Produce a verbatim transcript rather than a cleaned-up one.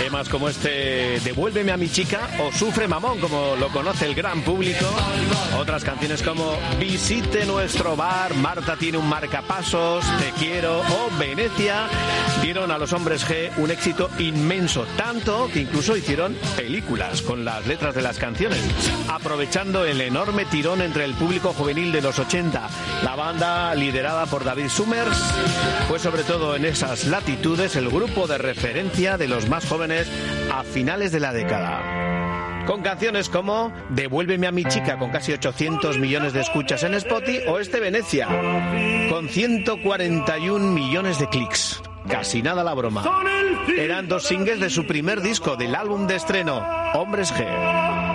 Temas como este Devuélveme a mi chica o Sufre Mamón, como lo conoce el gran público. Otras canciones como Visite nuestro bar, Marta tiene un marcapasos, Te quiero o Venecia dieron a los Hombres G un éxito inmenso, tanto que incluso hicieron películas con las letras de las canciones, aprovechando el enorme tirón entre el público juvenil de los ochenta. La banda, liderada por David Summers, fue sobre todo en esas latitudes el grupo de referencia de los más jóvenes a finales de la década. Con canciones como Devuélveme a mi chica, con casi ochocientos millones de escuchas en Spotify, o este Venecia, con ciento cuarenta y un millones de clics. Casi nada la broma. Eran dos singles de su primer disco, del álbum de estreno, Hombres G.